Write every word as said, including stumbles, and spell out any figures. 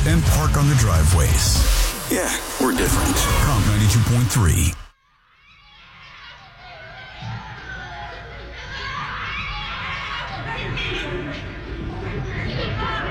and park on the driveways. Yeah, we're different. Comp ninety-two point three.